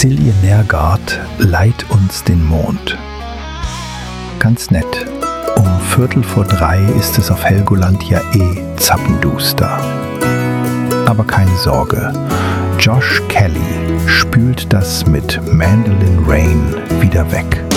Silje Nergard leiht uns den Mond. Ganz nett. Um 2:45 ist es auf Helgoland ja zappenduster. Aber keine Sorge, Josh Kelly spült das mit Mandolin Rain wieder weg.